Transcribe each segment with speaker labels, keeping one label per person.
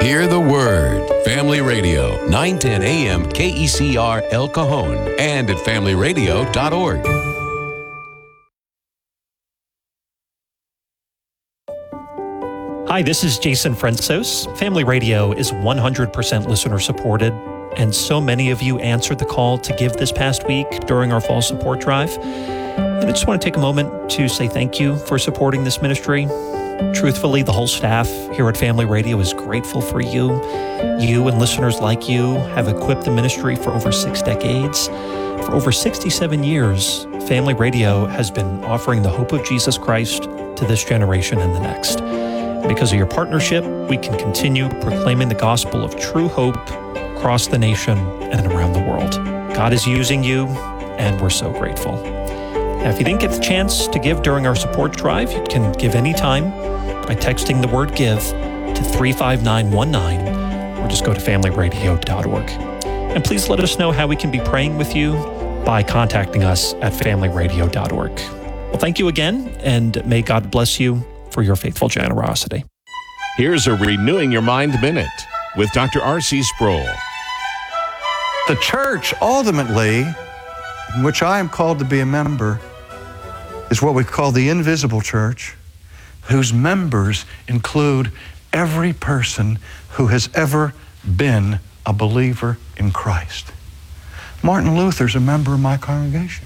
Speaker 1: Hear the word. Family Radio, 910 AM KECR El Cajon and at familyradio.org.
Speaker 2: Hi, this is Jason Frantzos. Family Radio is 100% listener supported, and so many of you answered the call to give this past week during our fall support drive. And I just want to take a moment to say thank you for supporting this ministry. Truthfully, the whole staff here at Family Radio is grateful for you. You and listeners like you have equipped the ministry for over 6 decades. For over 67 years, Family Radio has been offering the hope of Jesus Christ to this generation and the next. Because of your partnership, we can continue proclaiming the gospel of true hope across the nation and around the world. God is using you, and we're so grateful. Now, if you didn't get the chance to give during our support drive, you can give anytime by texting the word GIVE to 35919 or just go to familyradio.org. And please let us know how we can be praying with you by contacting us at familyradio.org. Well, thank you again, and may God bless you for your faithful generosity.
Speaker 1: Here's a Renewing Your Mind Minute with Dr. R.C. Sproul.
Speaker 3: The church, ultimately, in which I am called to be a member, is what we call the invisible church, whose members include every person who has ever been a believer in Christ. Martin Luther's a member of my congregation.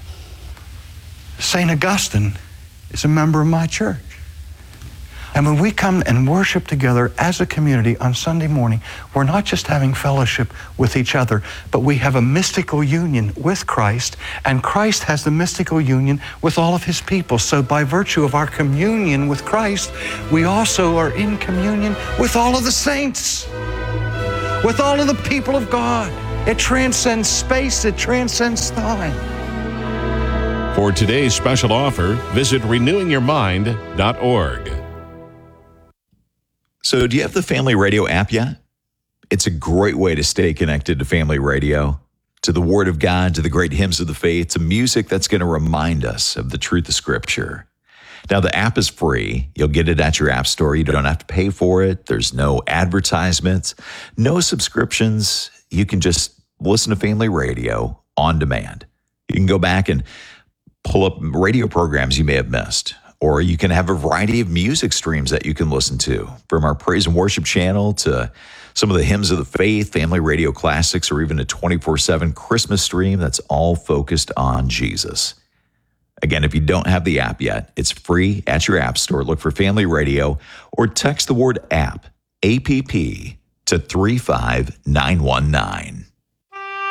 Speaker 3: St. Augustine is a member of my church. And when we come and worship together as a community on Sunday morning, we're not just having fellowship with each other, but we have a mystical union with Christ, and Christ has the mystical union with all of his people. So by virtue of our communion with Christ, we also are in communion with all of the saints, with all of the people of God. It transcends space, it transcends time.
Speaker 1: For today's special offer, visit renewingyourmind.org.
Speaker 4: So do you have the Family Radio app yet? It's a great way to stay connected to Family Radio, to the Word of God, to the great hymns of the faith, to music that's going to remind us of the truth of Scripture. Now, the app is free. You'll get it at your app store. You don't have to pay for it. There's no advertisements, no subscriptions. You can just listen to Family Radio on demand. You can go back and pull up radio programs you may have missed. Or you can have a variety of music streams that you can listen to, from our praise and worship channel to some of the hymns of the faith, Family Radio classics, or even a 24/7 Christmas stream that's all focused on Jesus. Again, if you don't have the app yet, it's free at your app store. Look for Family Radio or text the word app, APP, to 35919.